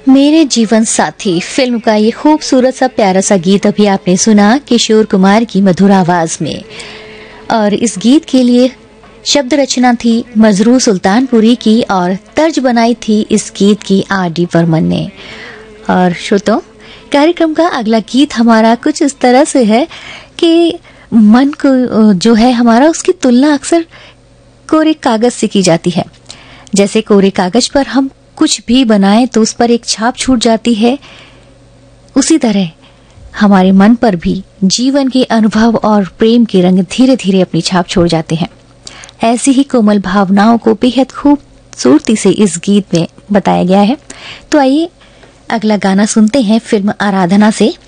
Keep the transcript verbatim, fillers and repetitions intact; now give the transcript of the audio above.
मेरे जीवन साथी फिल्म का ये खूबसूरत सा प्यारा सा गीत अभी आपने सुना किशोर कुमार की मधुर आवाज में। और इस गीत के लिए शब्द रचना थी मजरू सुल्तानपुरी की और तर्ज बनाई थी इस गीत की आर डी बर्मन ने। और श्रोतों, कार्यक्रम का अगला गीत हमारा कुछ इस तरह से है कि मन को जो है हमारा, उसकी तुलना अक्सर कोरे कागज से की जाती है। जैसे कोरे कागज पर हम कुछ भी बनाएं तो उस पर एक छाप छूट जाती है, उसी तरह हमारे मन पर भी जीवन के अनुभव और प्रेम के रंग धीरे धीरे अपनी छाप छोड़ जाते हैं। ऐसी ही कोमल भावनाओं को बेहद खूबसूरती से इस गीत में बताया गया है। तो आइए अगला गाना सुनते हैं फिल्म आराधना से।